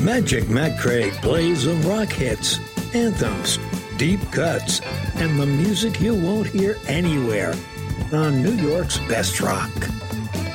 Magic Matt Craig plays the rock hits, anthems, deep cuts, and the music you won't hear anywhere on New York's Best Rock.